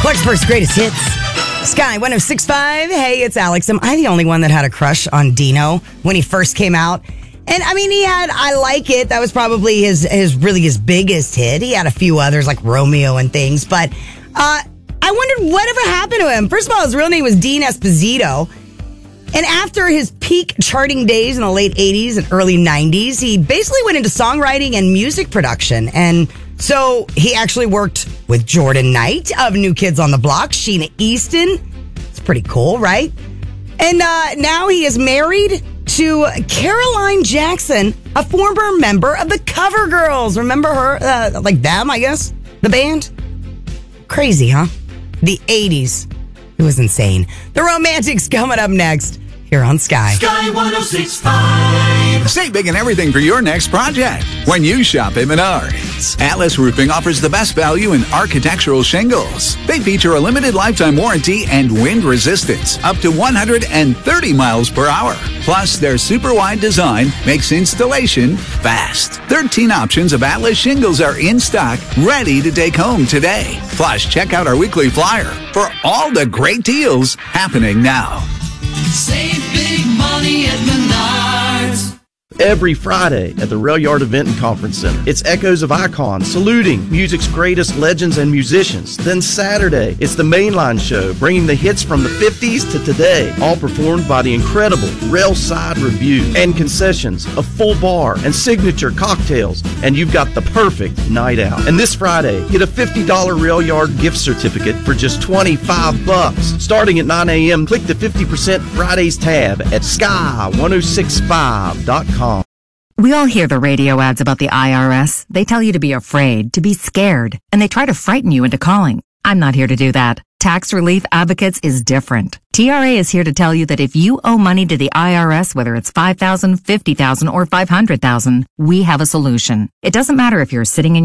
Clarksburg's greatest hits. Sky 106.5. Hey, it's Alex. Am I the only one that had a crush on Dino when he first came out? And I mean, he had I Like It. That was probably his biggest hit. He had a few others like Romeo and things. But I wondered whatever happened to him. First of all, his real name was Dean Esposito. And after his peak charting days in the late 80s and early 90s, he basically went into songwriting and music production. And so he actually worked with Jordan Knight of New Kids on the Block, Sheena Easton. It's pretty cool, right? And now he is married to Caroline Jackson, a former member of the CoverGirls. Remember her? Like them, I guess? The band? Crazy, huh? The 80s. It was insane. The Romantics coming up next here on Sky. Sky 106.5. Save big and everything for your next project when you shop at Menards. Atlas Roofing offers the best value in architectural shingles. They feature a limited lifetime warranty and wind resistance up to 130 miles per hour. Plus, their super wide design makes installation fast. 13 options of Atlas shingles are in stock, ready to take home today. Plus, check out our weekly flyer for all the great deals happening now. Save big money at Menards. Every Friday at the Rail Yard Event and Conference Center, it's Echoes of Icon saluting music's greatest legends and musicians. Then Saturday, it's the Mainline Show, bringing the hits from the 50s to today, all performed by the incredible Railside Review. And concessions, a full bar, and signature cocktails, and you've got the perfect night out. And this Friday, get a $50 Rail Yard gift certificate for just $25. Starting at 9 a.m., click the 50% Fridays tab at sky1065.com. We all hear the radio ads about the IRS. They tell you to be afraid, to be scared, and they try to frighten you into calling. I'm not here to do that. Tax Relief Advocates is different. TRA is here to tell you that if you owe money to the IRS, whether it's $5,000, $50,000, or $500,000, we have a solution. It doesn't matter if you're sitting in